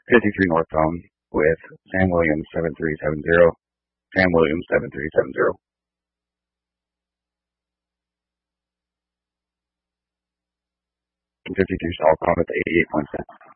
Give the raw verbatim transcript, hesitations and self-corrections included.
fifty-three northbound with Sam Williams seven three seven zero. Sam Williams seven three seven zero. fifty-three southbound with eighty-eight point six.